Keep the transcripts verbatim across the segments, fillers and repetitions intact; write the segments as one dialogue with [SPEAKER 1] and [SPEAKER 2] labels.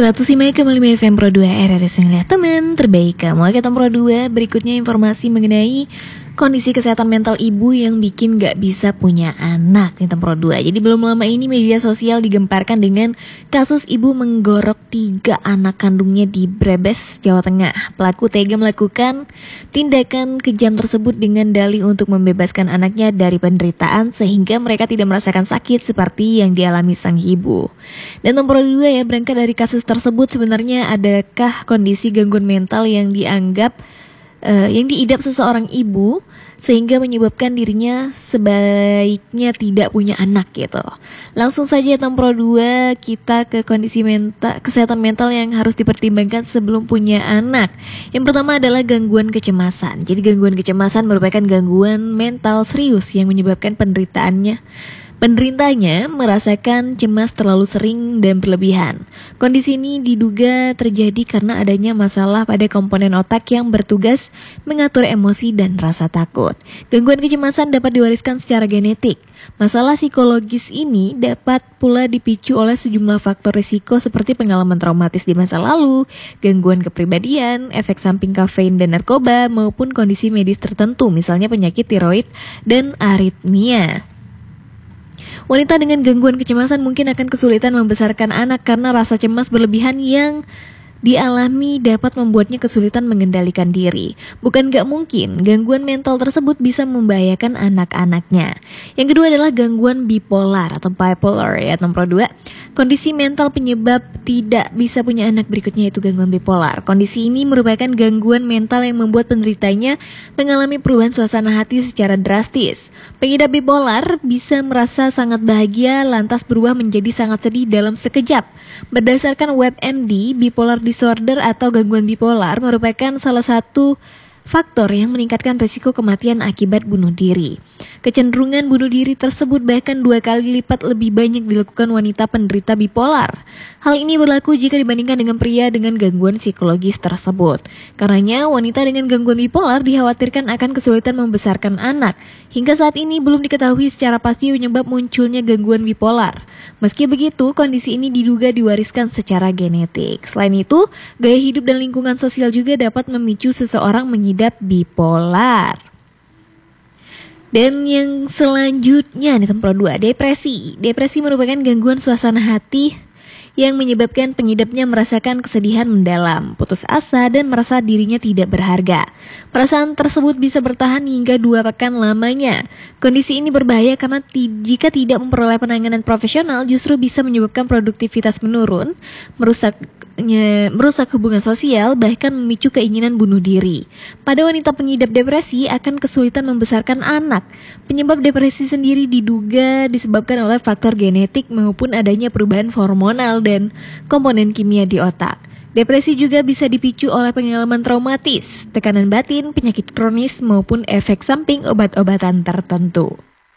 [SPEAKER 1] seratus lima koma lima F M Pro dua R R S Ngeliat Temen terbaik kamu. Oke Pro dua, berikutnya informasi mengenai kondisi kesehatan mental ibu yang bikin gak bisa punya anak nih Pro dua. Jadi belum lama ini media sosial digemparkan dengan kasus ibu menggorok tiga anak kandungnya di Brebes, Jawa Tengah. Pelaku tega melakukan tindakan kejam tersebut dengan dalih untuk membebaskan anaknya dari penderitaan sehingga mereka tidak merasakan sakit seperti yang dialami sang ibu. Dan Pro dua ya, berangkat dari kasus tersebut, sebenarnya adakah kondisi gangguan mental yang dianggap Uh, yang diidap seseorang ibu sehingga menyebabkan dirinya sebaiknya tidak punya anak gitu. Langsung saja Pro dua kita ke kondisi mental, kesehatan mental yang harus dipertimbangkan sebelum punya anak. Yang pertama adalah gangguan kecemasan. Jadi gangguan kecemasan merupakan gangguan mental serius yang menyebabkan penderitaannya Penderitanya merasakan cemas terlalu sering dan berlebihan. Kondisi ini diduga terjadi karena adanya masalah pada komponen otak yang bertugas mengatur emosi dan rasa takut. Gangguan kecemasan dapat diwariskan secara genetik. Masalah psikologis ini dapat pula dipicu oleh sejumlah faktor risiko seperti pengalaman traumatis di masa lalu, gangguan kepribadian, efek samping kafein dan narkoba, maupun kondisi medis tertentu, misalnya penyakit tiroid dan aritmia. Wanita dengan gangguan kecemasan mungkin akan kesulitan membesarkan anak karena rasa cemas berlebihan yang dialami dapat membuatnya kesulitan mengendalikan diri. Bukan gak mungkin gangguan mental tersebut bisa membahayakan anak-anaknya. Yang kedua adalah gangguan bipolar atau bipolar ya Pro dua. Kondisi mental penyebab tidak bisa punya anak berikutnya yaitu gangguan bipolar. Kondisi ini merupakan gangguan mental yang membuat penderitanya mengalami perubahan suasana hati secara drastis. Pengidap bipolar bisa merasa sangat bahagia lantas berubah menjadi sangat sedih dalam sekejap. Berdasarkan WebMD, bipolar disorder atau gangguan bipolar merupakan salah satu faktor yang meningkatkan risiko kematian akibat bunuh diri. Kecenderungan bunuh diri tersebut bahkan dua kali lipat lebih banyak dilakukan wanita penderita bipolar. Hal ini berlaku jika dibandingkan dengan pria dengan gangguan psikologis tersebut. Karenanya wanita dengan gangguan bipolar dikhawatirkan akan kesulitan membesarkan anak. Hingga saat ini belum diketahui secara pasti penyebab munculnya gangguan bipolar. Meski begitu, kondisi ini diduga diwariskan secara genetik. Selain itu, gaya hidup dan lingkungan sosial juga dapat memicu seseorang mengidap bipolar. Dan yang selanjutnya nih Pro dua, depresi. Depresi merupakan gangguan suasana hati yang menyebabkan pengidapnya merasakan kesedihan mendalam, putus asa, dan merasa dirinya tidak berharga. Perasaan tersebut bisa bertahan hingga dua pekan lamanya. Kondisi ini berbahaya karena t- jika tidak memperoleh penanganan profesional justru bisa menyebabkan produktivitas menurun, merusak merusak hubungan sosial, bahkan memicu keinginan bunuh diri. Pada wanita pengidap depresi akan kesulitan membesarkan anak. Penyebab depresi sendiri diduga disebabkan oleh faktor genetik maupun adanya perubahan hormonal dan komponen kimia di otak. Depresi juga bisa dipicu oleh pengalaman traumatis, tekanan batin, penyakit kronis maupun efek samping obat-obatan tertentu.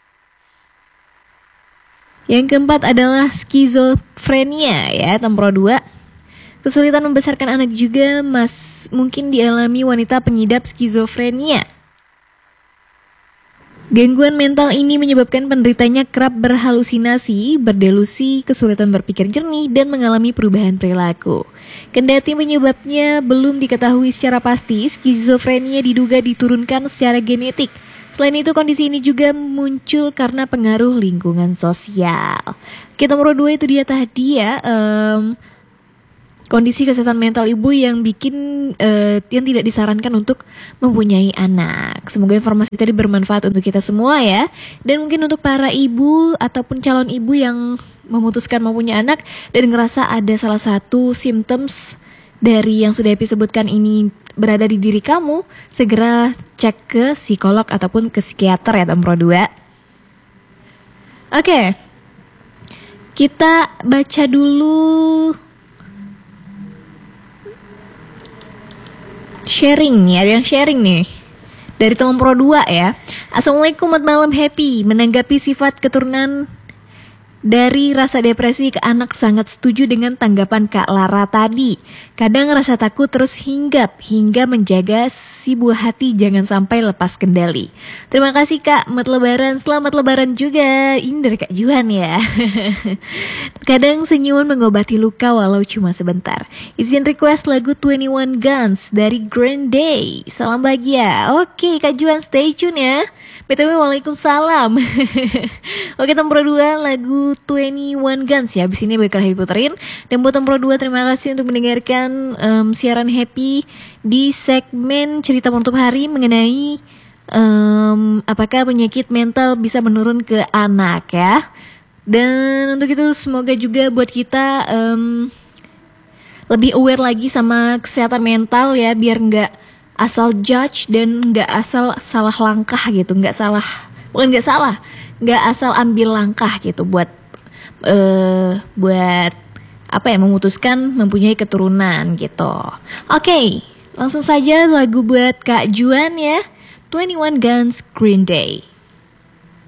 [SPEAKER 1] Yang keempat adalah skizofrenia ya Pro dua. Kesulitan membesarkan anak juga mas mungkin dialami wanita pengidap skizofrenia. Gangguan mental ini menyebabkan penderitanya kerap berhalusinasi, berdelusi, kesulitan berpikir jernih, dan mengalami perubahan perilaku. Kendati penyebabnya belum diketahui secara pasti, skizofrenia diduga diturunkan secara genetik. Selain itu, kondisi ini juga muncul karena pengaruh lingkungan sosial. Kita Pro dua itu dia tadi ya. Um, Kondisi kesehatan mental ibu yang bikin uh, yang tidak disarankan untuk mempunyai anak. Semoga informasi tadi bermanfaat untuk kita semua ya. Dan mungkin untuk para ibu ataupun calon ibu yang memutuskan mau punya anak dan ngerasa ada salah satu symptoms dari yang sudah Epi sebutkan ini berada di diri kamu, segera cek ke psikolog ataupun ke psikiater ya Pro dua. Oke, kita baca dulu sharing nih, ada yang sharing nih dari teman Pro dua ya. Assalamualaikum, selamat malam Happy. Menanggapi sifat keturunan Dari rasa depresi ke anak sangat setuju dengan tanggapan Kak Lara tadi. Kadang rasa takut terus hinggap hingga menjaga si buah hati jangan sampai lepas kendali. Terima kasih Kak, selamat lebaran, selamat lebaran juga. Ini dari Kak Juhan ya. Kadang senyuman mengobati luka walau cuma sebentar. Izin request lagu twenty one Guns dari Green Day. Salam bahagia. Oke Kak Juhan, stay tune ya. B T W waalaikumsalam. Oke Tempro dua lagu twenty one Guns ya. Abis ini bakal Happy puterin. Dan buat Tempro dua terima kasih untuk mendengarkan um, siaran Happy di segmen cerita penutup hari mengenai um, apakah penyakit mental bisa menurun ke anak ya. Dan untuk itu semoga juga buat kita um, lebih aware lagi sama kesehatan mental ya, biar nggak asal judge dan nggak asal salah langkah gitu, nggak salah, bukan nggak salah, nggak asal ambil langkah gitu buat uh, buat apa ya, memutuskan mempunyai keturunan gitu. Oke, okay, langsung saja lagu buat Kak Juan ya, twenty one Guns Green Day.